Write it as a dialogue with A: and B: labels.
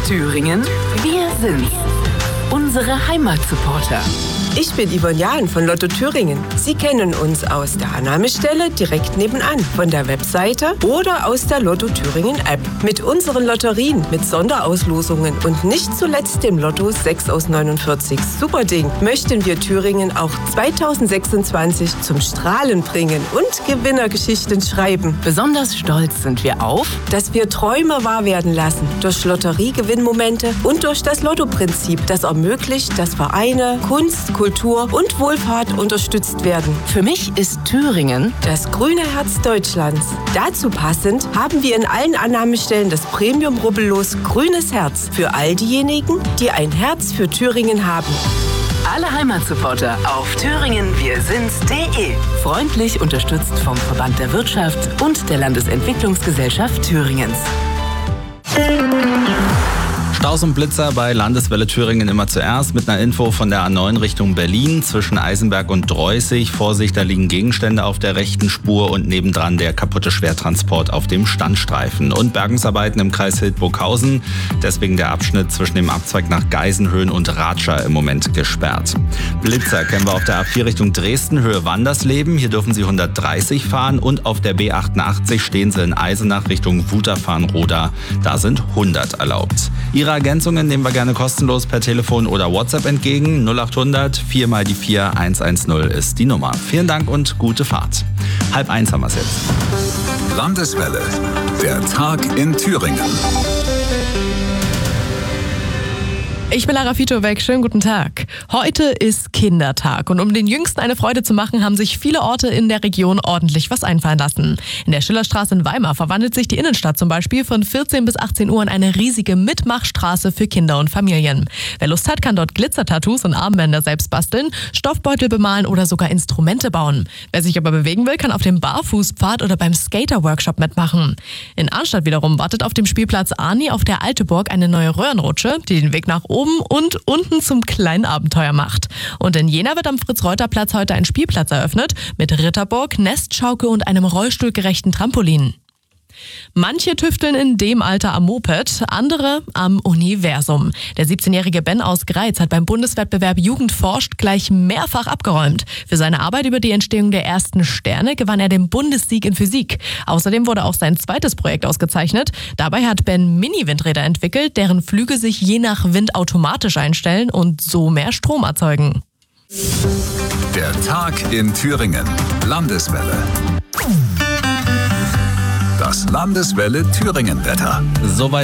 A: Thüringen, wir sind's. Unsere Heimatsupporter.
B: Ich bin Yvonne Jahn von Lotto Thüringen. Sie kennen uns aus der Annahmestelle direkt nebenan, von der Webseite oder aus der Lotto Thüringen App. Mit unseren Lotterien, mit Sonderauslosungen und nicht zuletzt dem Lotto 6 aus 49 Superding möchten wir Thüringen auch 2026 zum Strahlen bringen und Gewinnergeschichten schreiben.
A: Besonders stolz sind wir auf,
B: dass wir Träume wahr werden lassen durch Lotteriegewinnmomente und durch das Lottoprinzip, das ermöglicht, dass Vereine, Kunst, Kultur und Wohlfahrt unterstützt werden.
A: Für mich ist Thüringen
B: das grüne Herz Deutschlands. Dazu passend haben wir in allen Annahmestellen das Premium-Rubbellos Grünes Herz für all diejenigen, die ein Herz für Thüringen haben.
A: Alle Heimatsupporter auf thüringenwirsind's.de. Freundlich unterstützt vom Verband der Wirtschaft und der Landesentwicklungsgesellschaft Thüringens.
C: Staus und Blitzer bei Landeswelle Thüringen immer zuerst mit einer Info von der A9 Richtung Berlin zwischen Eisenberg und Dreußig. Vorsicht, da liegen Gegenstände auf der rechten Spur und nebendran der kaputte Schwertransport auf dem Standstreifen. Und Bergungsarbeiten im Kreis Hildburghausen, deswegen der Abschnitt zwischen dem Abzweig nach Geisenhöhen und Ratscher im Moment gesperrt. Blitzer kennen wir auf der A4 Richtung Dresden, Höhe Wandersleben. Hier dürfen Sie 130 fahren und auf der B88 stehen Sie in Eisenach Richtung Wutachfarn-Roda. Da sind 100 erlaubt. Ihre Ergänzungen nehmen wir gerne kostenlos per Telefon oder WhatsApp entgegen. 0800 4 mal die 4 110 ist die Nummer. Vielen Dank und gute Fahrt. 12:30 haben wir es jetzt.
D: Landeswelle, der Tag in Thüringen.
E: Ich bin Lara Fitobeck, schönen guten Tag. Heute ist Kindertag und um den Jüngsten eine Freude zu machen, haben sich viele Orte in der Region ordentlich was einfallen lassen. In der Schillerstraße in Weimar verwandelt sich die Innenstadt zum Beispiel von 14 bis 18 Uhr in eine riesige Mitmachstraße für Kinder und Familien. Wer Lust hat, kann dort Glitzertattoos und Armbänder selbst basteln, Stoffbeutel bemalen oder sogar Instrumente bauen. Wer sich aber bewegen will, kann auf dem Barfußpfad oder beim Skater-Workshop mitmachen. In Arnstadt wiederum wartet auf dem Spielplatz Arni auf der Alteburg eine neue Röhrenrutsche, die den Weg nach oben und unten zum kleinen Abenteuer macht. Und in Jena wird am Fritz-Reuter-Platz heute ein Spielplatz eröffnet mit Ritterburg, Nestschaukel und einem rollstuhlgerechten Trampolin. Manche tüfteln in dem Alter am Moped, andere am Universum. Der 17-jährige Ben aus Greiz hat beim Bundeswettbewerb Jugend forscht gleich mehrfach abgeräumt. Für seine Arbeit über die Entstehung der ersten Sterne gewann er den Bundessieg in Physik. Außerdem wurde auch sein zweites Projekt ausgezeichnet. Dabei hat Ben Mini-Windräder entwickelt, deren Flüge sich je nach Wind automatisch einstellen und so mehr Strom erzeugen.
D: Der Tag in Thüringen. Landeswelle. Das Landeswelle Thüringen-Wetter.
C: Soweit